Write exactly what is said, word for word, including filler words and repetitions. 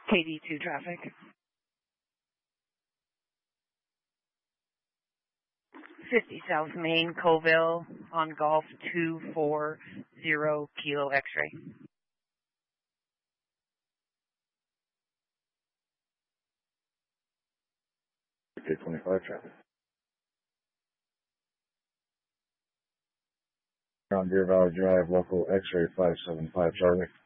K D two traffic. fifty South Main, Coville, on Golf two four zero Kilo X-ray. K twenty-five traffic. On Deer Valley Drive, local X-ray five seven five Charlie.